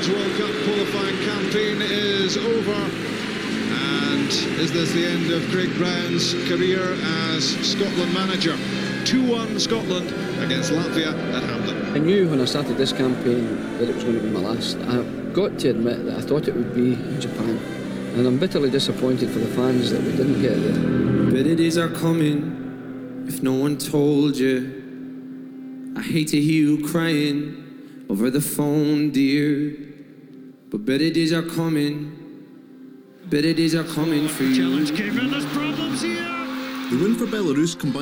Women's World Cup qualifying campaign is over. And is this the end of Craig Brown's career as Scotland manager? 2-1 Scotland against Latvia at Hampden. I knew when I started this campaign that it was going to be my last. I've got to admit that I thought it would be in Japan. And I'm bitterly disappointed for the fans that we didn't get there. Better days are coming, if no one told you. I hate to hear you crying over the phone, dear. But better days are coming. Better days are coming for you. Challenge came in, there's problems here. The win for Belarus combined